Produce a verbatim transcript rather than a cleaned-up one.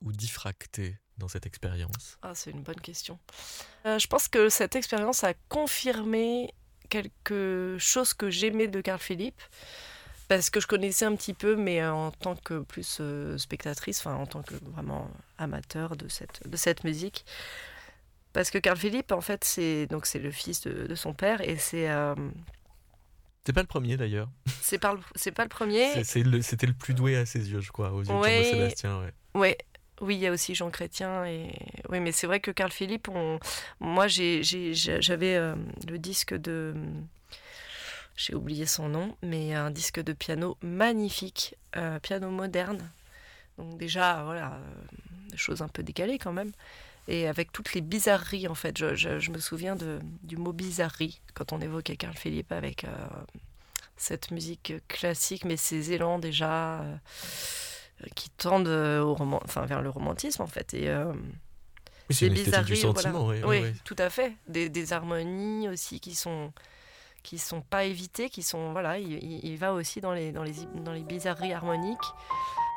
ou diffracté dans cette expérience ? Ah, c'est une bonne question. Euh, je pense que cette expérience a confirmé quelque chose que j'aimais de Carl Philipp, parce que je connaissais un petit peu, mais en tant que plus euh, spectatrice, enfin en tant que vraiment amateur de cette, de cette musique. Parce que Carl Philipp, en fait, c'est, donc, c'est le fils de, de son père, et c'est... Euh, C'est pas le premier d'ailleurs. c'est, pas le, c'est pas le premier. C'est, c'est le, c'était le plus doué à ses yeux, je crois, aux yeux de Ouais, Jean-Sébastien. Ouais. ouais. Oui, il y a aussi Jean Chrétien. Et... Oui, mais c'est vrai que Carl Philipp, on... moi j'ai, j'ai, j'avais euh, le disque de... J'ai oublié son nom, mais un disque de piano magnifique, euh, piano moderne. Donc déjà, voilà, euh, des choses un peu décalées quand même. Et avec toutes les bizarreries, en fait. Je, je, je me souviens de, du mot bizarrerie quand on évoquait Carl Philipp avec euh, cette musique classique, mais ces élans déjà euh, qui tendent au roman, enfin, vers le romantisme, en fait. Et, euh, oui, c'est une esthétique du sentiment, voilà. oui. Oui, oui, oui. tout à fait. Des, des harmonies aussi qui sont... qui sont pas évitées, qui sont... Voilà, il, il, il va aussi dans les, dans les, dans les bizarreries harmoniques.